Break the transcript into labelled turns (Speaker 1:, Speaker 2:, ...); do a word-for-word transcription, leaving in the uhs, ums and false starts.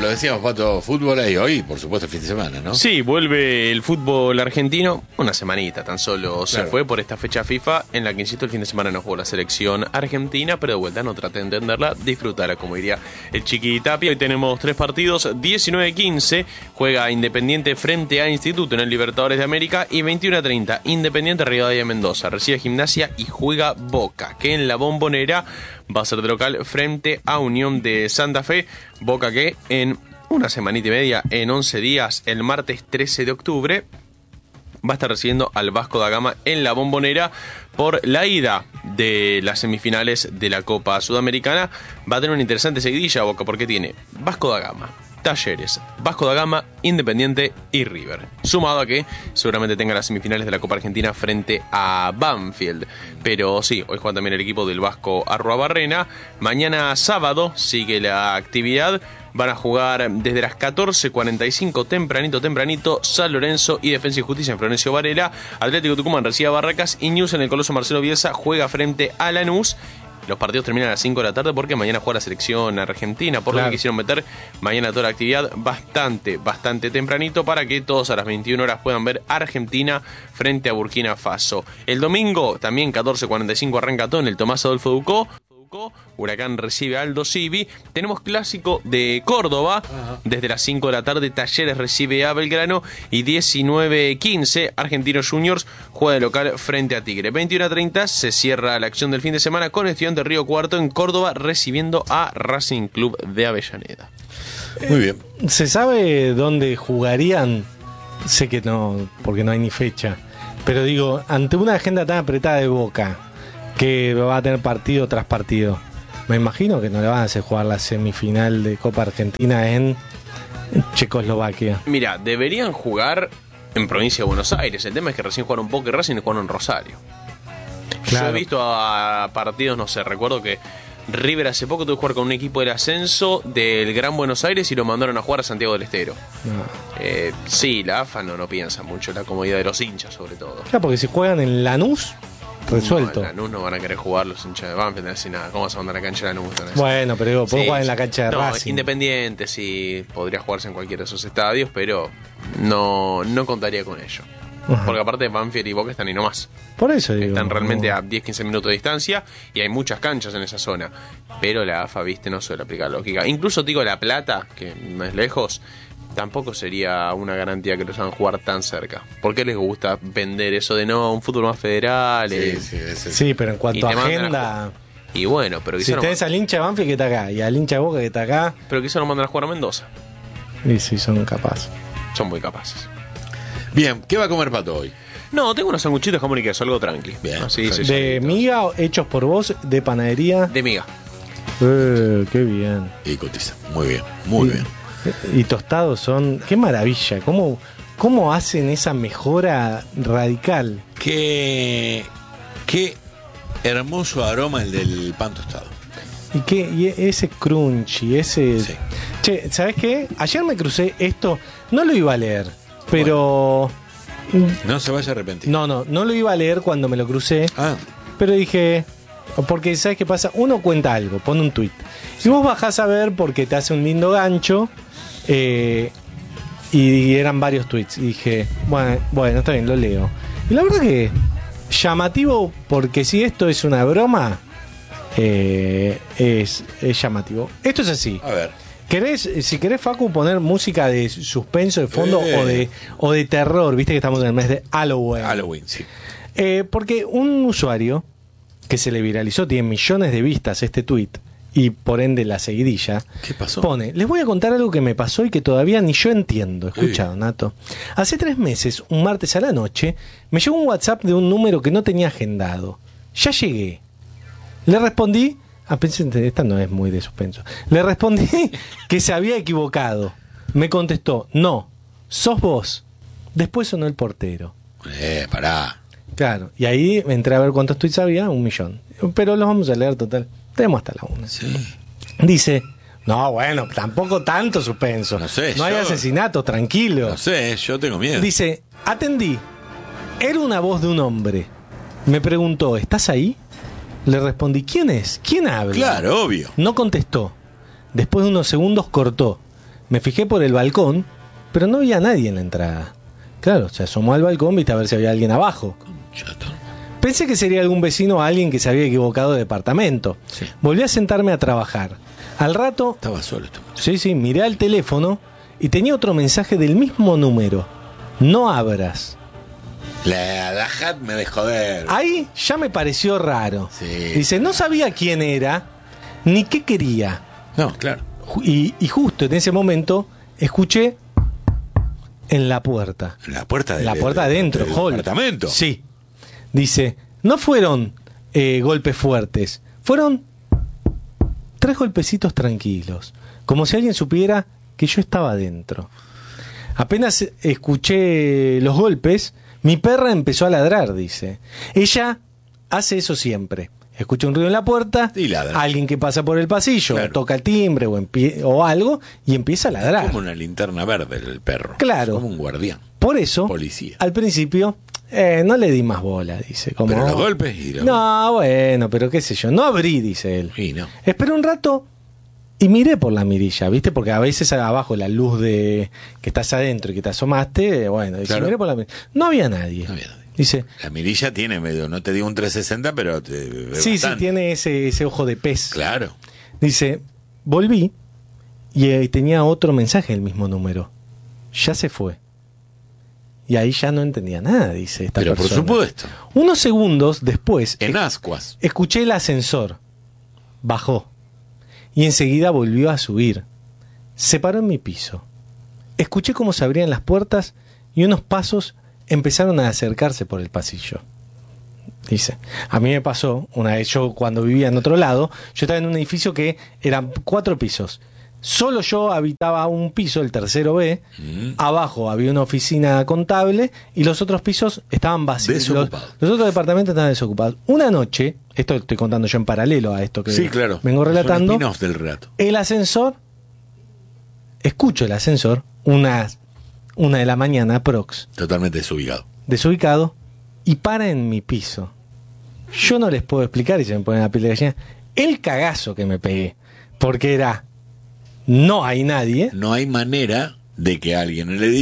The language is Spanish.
Speaker 1: lo decíamos, Pato, fútbol ahí hoy, por supuesto, fin de semana, ¿no?
Speaker 2: Sí, vuelve el fútbol argentino, una semanita tan solo claro. Se fue por esta fecha FIFA, en la que, insisto, el fin de semana no jugó la selección argentina, pero de vuelta no trate de entenderla, disfrútala, como diría el Chiqui Tapia. Hoy tenemos tres partidos, diecinueve quince, juega Independiente frente a Instituto en el Libertadores de América, y veintiuno a treinta, Independiente Rivadavia Mendoza, recibe Gimnasia y juega Boca, que en la Bombonera va a ser de local frente a Unión de Santa Fe. Boca que en una semanita y media, en once días, el martes trece de octubre, va a estar recibiendo al Vasco da Gama en la Bombonera por la ida de las semifinales de la Copa Sudamericana. Va a tener una interesante seguidilla Boca, porque tiene Vasco da Gama, Talleres, Vasco da Gama, Independiente y River. Sumado a que seguramente tenga las semifinales de la Copa Argentina frente a Banfield. Pero sí, hoy juega también el equipo del Vasco Arruabarrena. Mañana sábado sigue la actividad. Van a jugar desde las catorce cuarenta y cinco, tempranito, tempranito, San Lorenzo y Defensa y Justicia en Florencio Varela. Atlético Tucumán recibe a Barracas y News en el Coloso Marcelo Bielsa juega frente a Lanús. Los partidos terminan a las cinco de la tarde porque mañana juega la selección argentina, por claro. lo que quisieron meter mañana toda la actividad bastante, bastante tempranito para que todos a las veintiuna horas puedan ver Argentina frente a Burkina Faso. El domingo, también catorce cuarenta y cinco, arranca todo en el Tomás Adolfo Ducó. Huracán recibe a Aldo Civi. Tenemos clásico de Córdoba. Ajá. Desde las cinco de la tarde, Talleres recibe a Belgrano. Y diecinueve quince, Argentinos Juniors juega de local frente a Tigre. veintiuno a treinta se cierra la acción del fin de semana con Estudiantes Río Cuarto en Córdoba recibiendo a Racing Club de Avellaneda.
Speaker 1: Muy bien.
Speaker 3: ¿Se sabe dónde jugarían? Sé que no, porque no hay ni fecha. Pero digo, ante una agenda tan apretada de Boca, que va a tener partido tras partido, me imagino que no le van a hacer jugar la semifinal de Copa Argentina en Checoslovaquia.
Speaker 2: Mira, deberían jugar en provincia de Buenos Aires. El tema es que recién jugaron Boca y Racing y jugaron en Rosario. Claro. Yo he visto a partidos, no sé, recuerdo que River hace poco tuvo que jugar con un equipo del ascenso del Gran Buenos Aires y lo mandaron a jugar a Santiago del Estero. No. Eh, sí, la A F A no, no piensa mucho, la comodidad de los hinchas sobre todo.
Speaker 3: Claro, porque si juegan en Lanús, resuelto.
Speaker 2: No, en Lanús no van a querer jugar los hinchas de Banfield, no decir nada. ¿Cómo vas a mandar a la cancha de Lanús?
Speaker 3: Bueno, pero digo, puedo
Speaker 2: sí,
Speaker 3: jugar en la cancha de
Speaker 2: no,
Speaker 3: Racing.
Speaker 2: Independiente sí podría jugarse en cualquiera de esos estadios, pero no, no contaría con ello. Ajá. Porque aparte Banfield y Boca están ahí nomás.
Speaker 3: Por eso digo.
Speaker 2: Están realmente no. a diez a quince minutos de distancia y hay muchas canchas en esa zona. Pero la A F A, viste, no suele aplicar lógica. Incluso, digo, La Plata, que no es lejos, tampoco sería una garantía que los hagan jugar tan cerca. ¿Por qué les gusta vender eso de no, un fútbol más federal?
Speaker 3: Sí, eh, sí, sí. sí, pero en cuanto a agenda...
Speaker 2: A y bueno, pero
Speaker 3: si tenés al hincha de Banfield que está acá y al hincha de Boca que está acá...
Speaker 2: Pero quizá no mandan a jugar a Mendoza.
Speaker 3: Y sí, son capaces.
Speaker 2: Son muy capaces.
Speaker 1: Bien, ¿qué va a comer Pato hoy?
Speaker 2: No, tengo unos sanguchitos de jamón y queso, algo tranqui.
Speaker 1: Bien.
Speaker 2: Así,
Speaker 3: ¿de miga hechos por vos, de panadería?
Speaker 2: De miga.
Speaker 3: Eh, qué bien.
Speaker 1: Y cotiza, muy bien, muy
Speaker 3: y,
Speaker 1: bien.
Speaker 3: Y tostados son... ¡Qué maravilla! ¿Cómo, cómo hacen esa mejora radical?
Speaker 1: Qué, qué hermoso aroma el del pan tostado.
Speaker 3: Y, qué, y ese crunchy, ese...
Speaker 1: Sí.
Speaker 3: Che, ¿sabes qué? Ayer me crucé esto, no lo iba a leer, pero...
Speaker 1: Bueno, no se vaya a arrepentir.
Speaker 3: No, no, no lo iba a leer cuando me lo crucé.
Speaker 1: Ah.
Speaker 3: Pero dije... Porque ¿sabes qué pasa? Uno cuenta algo, pone un tweet. Si vos bajás a ver porque te hace un lindo gancho... Eh, y eran varios tweets y dije, bueno, bueno, está bien, lo leo. Y la verdad que llamativo, porque si esto es una broma, eh, es, es llamativo. Esto es así.
Speaker 1: A ver.
Speaker 3: ¿Querés, si querés, Facu, poner música de suspenso de fondo eh. o de o de terror? Viste que estamos en el mes de Halloween.
Speaker 1: Halloween, sí.
Speaker 3: Eh, porque un usuario que se le viralizó, tiene millones de vistas este tweet, y por ende la seguidilla.
Speaker 1: ¿Qué pasó?
Speaker 3: Pone, les voy a contar algo que me pasó y que todavía ni yo entiendo. Escucha, Donato. Hace tres meses, un martes a la noche, me llegó un WhatsApp de un número que no tenía agendado. Ya llegué. Le respondí, ah, pensé, esta no es muy de suspenso. Le respondí que se había equivocado. Me contestó, no, sos vos. Después sonó el portero.
Speaker 1: Eh, pará.
Speaker 3: Claro, y ahí entré a ver cuántos tweets había, un millón. Pero los vamos a leer total. Tenemos hasta la una.
Speaker 1: Sí.
Speaker 3: Dice, no, bueno, tampoco tanto suspenso.
Speaker 1: No sé,
Speaker 3: no hay
Speaker 1: yo...
Speaker 3: asesinato, tranquilo.
Speaker 1: No sé, yo tengo miedo.
Speaker 3: Dice, atendí. Era una voz de un hombre. Me preguntó, ¿estás ahí? Le respondí, ¿quién es? ¿Quién habla?
Speaker 1: Claro, obvio.
Speaker 3: No contestó. Después de unos segundos cortó. Me fijé por el balcón, pero no había nadie en la entrada. Claro, se asomó al balcón, viste a ver si había alguien abajo.
Speaker 1: Chato.
Speaker 3: Pensé que sería algún vecino o alguien que se había equivocado de departamento.
Speaker 1: Sí.
Speaker 3: Volví a sentarme a trabajar. Al rato,
Speaker 1: Estaba solo este muchacho.
Speaker 3: sí, sí, miré al teléfono y tenía otro mensaje del mismo número. No abras.
Speaker 1: La, la hat me de joder.
Speaker 3: Ahí ya me pareció raro.
Speaker 1: Sí.
Speaker 3: Dice, no sabía quién era ni qué quería.
Speaker 1: No, claro.
Speaker 3: Ju- Y, y justo en ese momento escuché en la puerta.
Speaker 1: La puerta de
Speaker 3: La puerta adentro,
Speaker 1: del
Speaker 3: hall.
Speaker 1: apartamento.
Speaker 3: Sí. Dice, no fueron eh, golpes fuertes, fueron tres golpecitos tranquilos, como si alguien supiera que yo estaba adentro. Apenas escuché los golpes, mi perra empezó a ladrar, dice. Ella hace eso siempre. Escucha un ruido en la puerta,
Speaker 1: Y ladra.
Speaker 3: alguien que pasa por el pasillo,
Speaker 1: Claro.
Speaker 3: toca el timbre o, empie- o algo, y empieza a ladrar.
Speaker 1: Como una linterna verde el perro.
Speaker 3: Claro.
Speaker 1: Como un guardián.
Speaker 3: Por eso,
Speaker 1: Policía.
Speaker 3: al principio, eh, no le di más bola, dice. Como,
Speaker 1: Pero los golpes y los-
Speaker 3: No, bueno, pero qué sé yo, no abrí, dice él.
Speaker 1: Y no.
Speaker 3: Esperé un rato y miré por la mirilla, ¿viste? Porque a veces abajo la luz de que estás adentro y que te asomaste, eh, bueno, dice,
Speaker 1: Claro.
Speaker 3: miré por la mirilla. No había nadie.
Speaker 1: No había nadie.
Speaker 3: Dice,
Speaker 1: La mirilla tiene medio, no te digo un trescientos sesenta, pero te ve
Speaker 3: sí, sí,
Speaker 1: bastante.
Speaker 3: tiene ese, ese ojo de pez.
Speaker 1: Claro.
Speaker 3: Dice, volví y eh, tenía otro mensaje del mismo número. Ya se fue. Y ahí ya no entendía nada, dice esta
Speaker 1: Pero por
Speaker 3: persona.
Speaker 1: supuesto.
Speaker 3: Unos segundos después,
Speaker 1: En ascuas.
Speaker 3: escuché el ascensor. Bajó. Y enseguida volvió a subir. Se paró en mi piso. Escuché cómo se abrían las puertas y unos pasos empezaron a acercarse por el pasillo. Dice, a mí me pasó, una vez yo cuando vivía en otro lado, yo estaba en un edificio que eran cuatro pisos. Solo yo habitaba un piso, el tercero B.
Speaker 1: Mm.
Speaker 3: Abajo había una oficina contable y los otros pisos estaban vacíos. Los,
Speaker 1: Desocupados.
Speaker 3: los otros departamentos estaban desocupados. Una noche, esto estoy contando yo en paralelo a esto que
Speaker 1: Sí, claro.
Speaker 3: vengo
Speaker 1: Es un
Speaker 3: relatando,
Speaker 1: spin-off del relato.
Speaker 3: el ascensor, escucho el ascensor, una, una de la mañana, prox,
Speaker 1: Totalmente desubicado.
Speaker 3: desubicado, y para en mi piso. Yo no les puedo explicar, y se me pone la piel de gallina, el cagazo que me pegué, porque era, no hay nadie,
Speaker 1: No hay manera de que alguien en el edificio